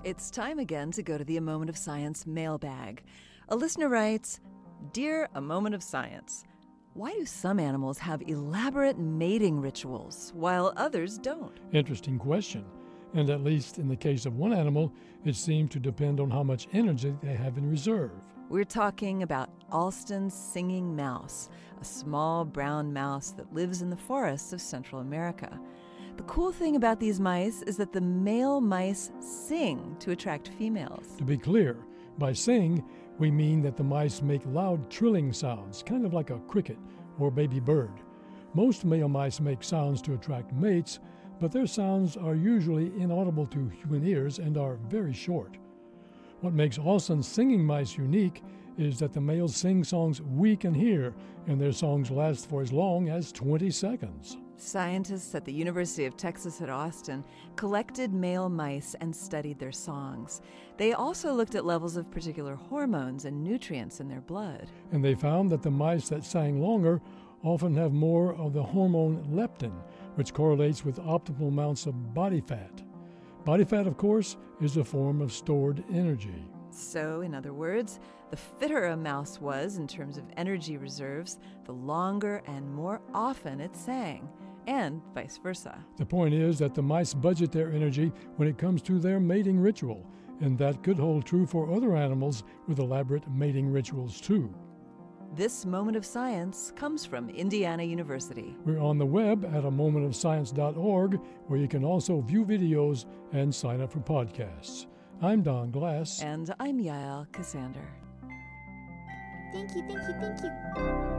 It's time again to go to the A Moment of Science mailbag. A listener writes, Dear A Moment of Science, why do some animals have elaborate mating rituals while others don't? Interesting question. And at least in the case of one animal, it seems to depend on how much energy they have in reserve. We're talking about Alston's singing mouse, a small brown mouse that lives in the forests of Central America. The cool thing about these mice is that the male mice sing to attract females. To be clear, by sing, we mean that the mice make loud trilling sounds, kind of like a cricket or baby bird. Most male mice make sounds to attract mates, but their sounds are usually inaudible to human ears and are very short. What makes Alston's singing mice unique is that the males sing songs we can hear, and their songs last for as long as 20 seconds. Scientists at the University of Texas at Austin collected male mice and studied their songs. They also looked at levels of particular hormones and nutrients in their blood. And they found that the mice that sang longer often have more of the hormone leptin, which correlates with optimal amounts of body fat. Body fat, of course, is a form of stored energy. So, in other words, the fitter a mouse was in terms of energy reserves, the longer and more often it sang, and vice versa. The point is that the mice budget their energy when it comes to their mating ritual, and that could hold true for other animals with elaborate mating rituals too. This Moment of Science comes from Indiana University. We're on the web at amomentofscience.org, where you can also view videos and sign up for podcasts. I'm Don Glass. And I'm Yael Cassander. Thank you.